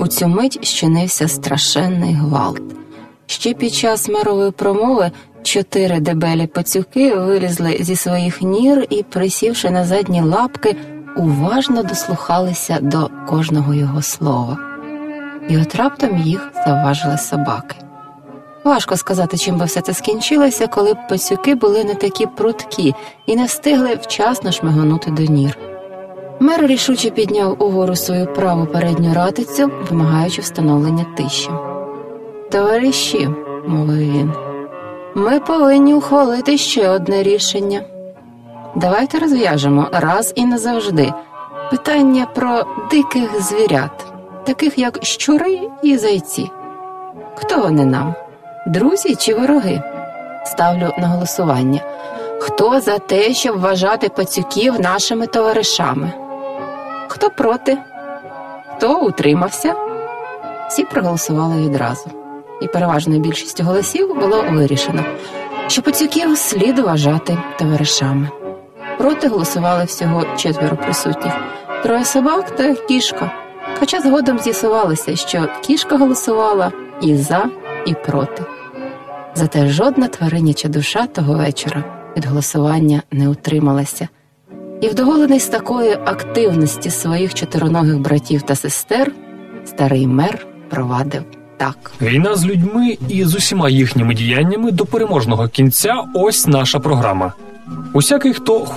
У цю мить щинився страшенний гвалт. Ще під час мерової промови 4 дебелі пацюки вилізли зі своїх нір і, присівши на задні лапки, уважно дослухалися до кожного його слова. І от раптом їх завважили собаки. Важко сказати, чим би все це скінчилося, коли б пацюки були не такі прудкі і не встигли вчасно шмигонути до нір. Мер рішуче підняв угору свою праву передню ратицю, вимагаючи встановлення тиші. «Товариші», – мовив він, – «ми повинні ухвалити ще одне рішення. Давайте розв'яжемо раз і назавжди питання про диких звірят, таких як щури і зайці. Хто вони нам? Друзі чи вороги? Ставлю на голосування. Хто за те, щоб вважати пацюків нашими товаришами? Хто проти? Хто утримався?» Всі проголосували відразу. І переважною більшістю голосів було вирішено, що пацюків слід вважати товаришами. Проти голосували всього 4 присутніх – 3 собак та кішка. Хоча згодом з'ясувалося, що кішка голосувала і за, і проти. Зате жодна твариняча душа того вечора від голосування не утрималася. І вдоволений з такої активності своїх чотироногих братів та сестер, старий мер провадив так. Війна з людьми і з усіма їхніми діяннями до переможного кінця – ось наша програма. Усякий, хто